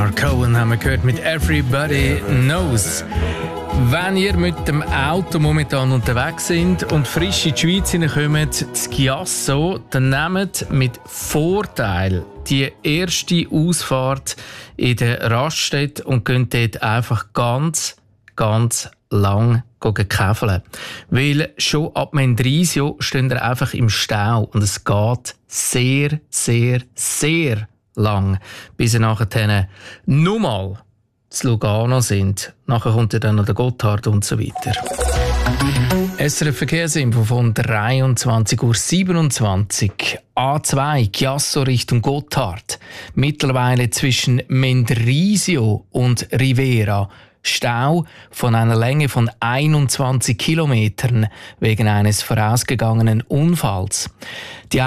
Leonard Cohen haben wir gehört mit Everybody Knows. Wenn ihr mit dem Auto momentan unterwegs sind und frisch in die Schweiz hineinkommt, das Chiasso, dann nehmt mit Vorteil die erste Ausfahrt in der Raststätte und könnt dort einfach ganz lang käfeln. Weil schon ab Mendrisio stehen ihr einfach im Stau und es geht sehr lang, bis ihr nachher nur mal zu Lugano sind. Nachher kommt ja dann noch der Gotthard und so weiter. SRF Verkehrsinfo von 23:27 Uhr. A2 Chiasso Richtung Gotthard. Mittlerweile zwischen Mendrisio und Rivera. Stau von einer Länge von 21 Kilometern wegen eines vorausgegangenen Unfalls. Die